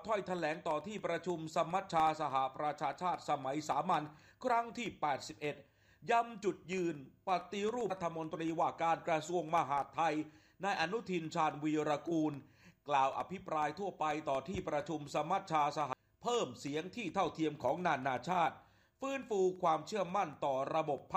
ถ้อยแถลงต่อที่ประชุมสมัชชาสหประชาชาติสมัยสามัญครั้งที่ 81 ย้ำจุดยืนปฏิรูปรัฐมนตรีว่าการกระทรวงมหาดไทยนายอนุทินชาญวีรกูลกล่าวอภิปรายทั่วไปต่อที่ประชุมสมัชชาสหเพิ่มเสียงที่เท่าเทียมของนานาชาติฟื้นฟูความเชื่อมั่นต่อระบบ